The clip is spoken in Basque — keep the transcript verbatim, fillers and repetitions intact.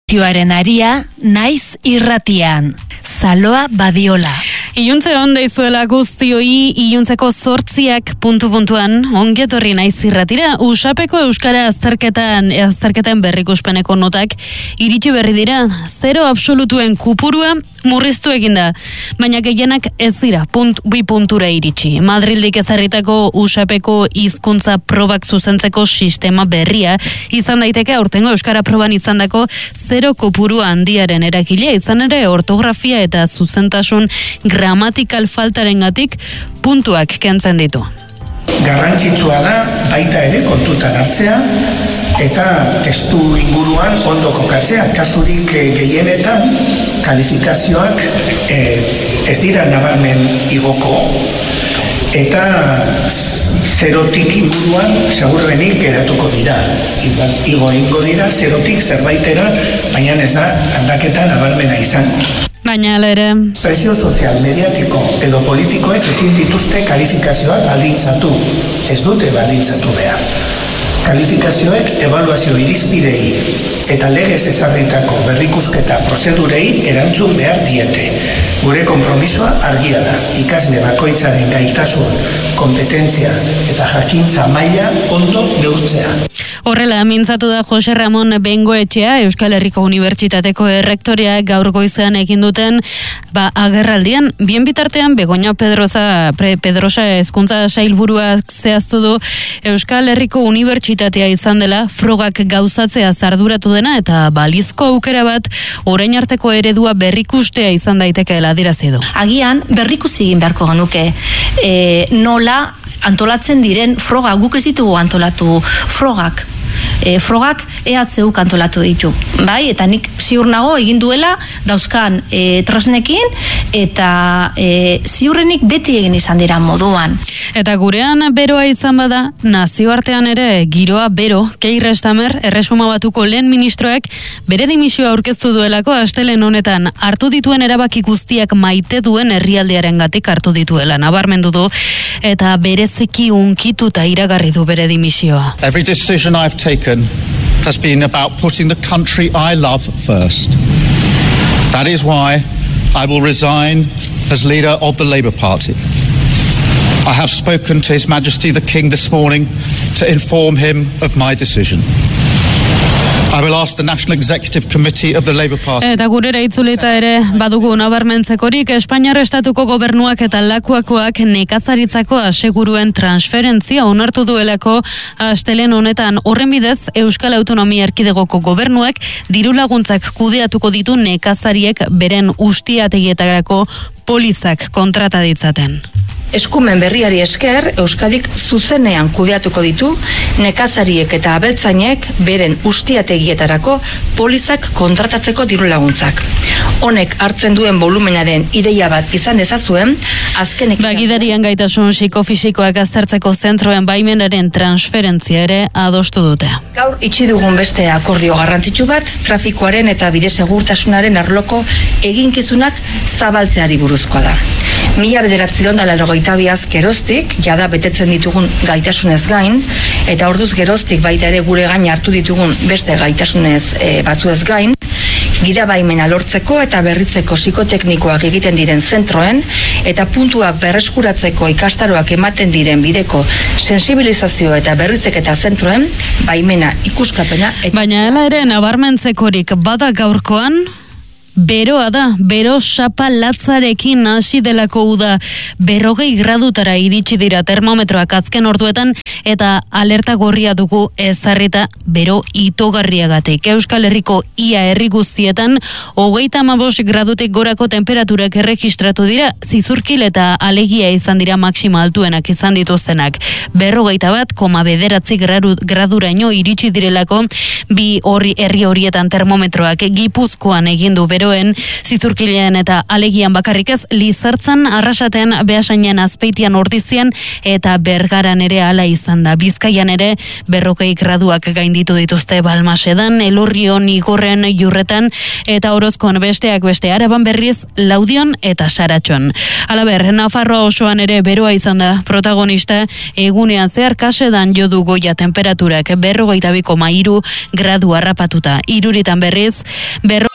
Zioaren aria, naiz irratian. Saloa Badiola. Iluntze onda izuela guztioi, iluntzeko zortziak puntu-puntuan, ongetorri naiz irratira, usapeko euskara azterketan, azterketan berrikuspeneko notak, iritsi berri dira, zero absolutuen kupurua murriztu eginda, baina gehienak ez dira, punt, bi puntura iritsi. Madrildik ezarritako usapeko hizkuntza probak zuzentzeko sistema berria, izan daiteke aurtengo euskara proban izandako zero kopurua handiaren erakilea, izan ere ortografia eta zuzentasun gramatikal faltarengatik puntuak kentzen ditu. Garrantzitsua da baita ere kontutan hartzea eta testu inguruan ondo kokatzea. Kasurik gehienetan kalifikazioak eh, ez dira nabarmen igoko eta zerotik inguruan segurrenik geratuko dira. Igo ingo dira zerotik zerbaitera, baina ez da aldaketa nabarmena izango. Baina ere presio sozial, mediatiko edo politikoek ezin dituzte kalifikazioak baldintzatu, ez dute baldintzatu behar. Kalifikazioek ebaluazio irizpidei eta legez ezarritako berrikusketa prozedurei erantzun behar diete. Gure konpromisoa argia da, ikasle bakoitzaren gaitasun, kompetentzia eta jakintza maila ondo neurtzea. Horrela, mintzatu da Jose Ramon Bengoetxea, Euskal Herriko Unibertsitateko errektorea gaur goizean egin duten ba, agerraldian. Bien bitartean, Begoña Pedrosa, pre, Pedrosa hezkuntza sailburua zehaztu du Euskal Herriko Unibertsitatea izan dela frogak gauzatzea zarduratu dena eta balizko aukera bat orain arteko eredua berrikustea izan daitekeela adierazi du. Agian berrikusi egin beharko genuke e, nola antolatzen diren froga, guk ez ditugu antolatu frogak. E, frogak E H U antolatu ditu, bai, eta nik ziur nago egin duela dauzkan e, tresnekin eta e, ziurrenik beti egin izan dira moduan. Eta gurean beroa izan bada, nazioartean ere giroa bero, Keir Starmer, Erresuma Batuko lehen ministroek bere dimisioa aurkeztu duelako astelehen honetan hartu dituen erabaki guztiak maite duen herrialdearengatik hartu dituela nabarmendu du eta bereziki unkituta iragarri du bere dimisioa. Every decision I've taken has been about putting the country I love first. That is why I will resign as leader of the Labour Party. I have spoken to His Majesty the King this morning to inform him of my decision. I will ask the National Executive Committee of the Labour Party. Eta gurera itzulita ere badugu nabarmentzekorik Espainiar Estatuko gobernuak eta lakuakoak nekazaritzako aseguruen transferentzia onartu duelako astelehen honetan. Horren bidez, Euskal Autonomia Erkidegoko gobernuak diru laguntzak kudeatuko ditu nekazariek beren ustiategietarako polizak kontrata ditzaten. Eskumen berriari esker, Euskadik zuzenean kudeatuko ditu nekazariek eta abeltzainek beren ustiategietarako polizak kontratatzeko diru laguntzak. Honek hartzen duen volumenaren ideia bat izan ezazuen, azkenek... Bagidarian gaitasun psikofisikoak aztertzeko zentroen baimenaren transferentzia ere adostu dute. Gaur itxi dugun beste akordio garrantzitsu bat, trafikoaren eta bide segurtasunaren arloko eginkizunak zabaltzeari buruzkoa da. Mila bederatziron da larogeita biaz geroztik, jada betetzen ditugun gaitasunez gain, eta orduz geroztik baita ere gure gain hartu ditugun beste gaitasunez e, batzuez gain, gida baimena lortzeko eta berritzeko psikoteknikoak egiten diren zentroen, eta puntuak berreskuratzeko ikastaroak ematen diren bideko sensibilizazio eta berritzeketa zentroen, baimena ikuskapena... Eta... Baina ela ere nabarmentzekorik bada gaurkoan... Beroa da, bero sapa latzarekin hasi delako uda, berrogei gradutara iritsi dira termometroak azken orduetan eta alerta gorria dugu ezarrita bero itogarriagatik. Euskal Herriko ia herri guztietan hogeita hamabost gradutik gorako temperaturak erregistratu dira, zizurkil eta alegia izan dira maksima altuenak izan dituztenak. Berrogeita bat, koma bederatzi graduraino iritsi direlako bi horri herri horietan termometroak. Gipuzkoan egin du bero beroen, Zizurkilen eta Alegian bakarrik ez, Lizartzan, Arrasaten, Beasainen, Azpeitian, Ordizian eta Bergaran ere hala izan da. Bizkaian ere berrokei graduak gainditu dituzte Balmasedan, Elorrion, Igorren, Jurretan eta Orozkon besteak beste Araban berriz Laudion eta Saratxon. Halaber, Nafarroa osoan ere beroa izan da protagonista, egunean zehar Kasedan jodu goia temperaturak berrogeita bi koma hiru gradu harrapatuta. Iruritan berriz berro